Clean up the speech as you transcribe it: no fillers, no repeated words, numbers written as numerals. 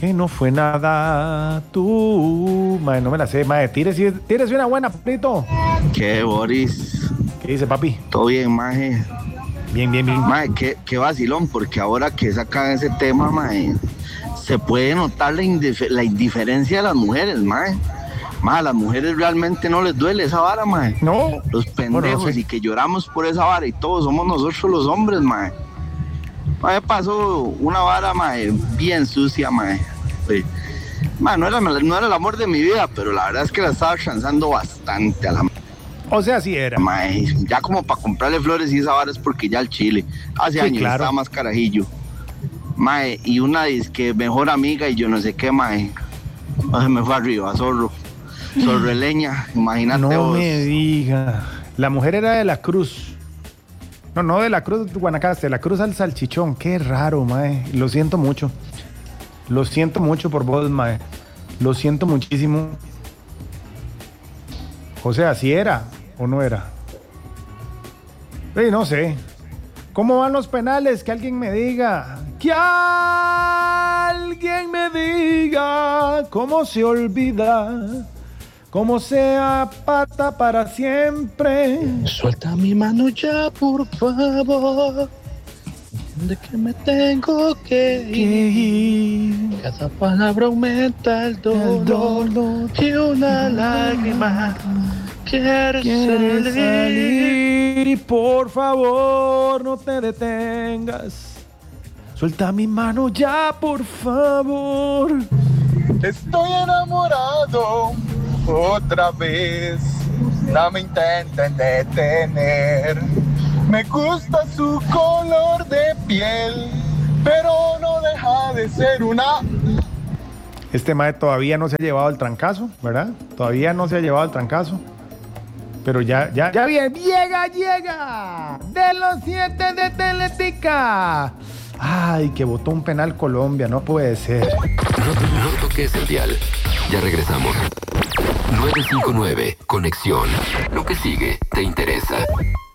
Que no fue nada tú. Mae, no me la sé. Mae, tírese una buena, papito. ¿Qué, Boris? ¿Qué dice, papi? Todo bien, maje. Bien, bien, bien. Maje, qué vacilón, porque ahora que sacan ese tema, maje, se puede notar la indiferencia de las mujeres, maje. Maje, a las mujeres realmente no les duele esa vara, maje. No. Los pendejos Bueno, no sé. y que lloramos por esa vara y todos somos nosotros los hombres, maje. Maje, pasó una vara, maje, bien sucia, maje. Sí. Maje, no era el amor de mi vida, pero la verdad es que la estaba chanzando bastante a la O sea, sí era. mae. Ya como para comprarle flores y esa vara es porque ya el chile. Hace Sí, años claro. estaba más carajillo. Mae, y una disque mejor amiga y yo no sé qué, mae. Se me fue arriba, zorro. Zorreleña, imagínate No vos. me diga. La mujer era de la Cruz. No de la Cruz de Guanacaste, de la Cruz al Salchichón. Qué raro, mae. Lo siento mucho. Lo siento mucho por vos, mae. Lo siento muchísimo. O sea, ¿sí era o no era? No sé. ¿Cómo van los penales? Que alguien me diga. Que alguien me diga cómo se olvida. Cómo se aparta para siempre. Suelta mi mano ya, por favor. De que me tengo que ir. Cada palabra aumenta el dolor. Y una lágrima quiere salir. Y por favor, no te detengas. Suelta mi mano ya, por favor. Estoy enamorado otra vez. No me intenten detener. Me gusta su color de piel, pero no deja de ser una... Este mae todavía no se ha llevado el trancazo, ¿verdad? Todavía no se ha llevado el trancazo. Pero ya viene. Llega. De los 7 de Teletica. Ay, que votó un penal Colombia, no puede ser. No toques el dial. Ya regresamos. 959, Conexión. Lo que sigue te interesa.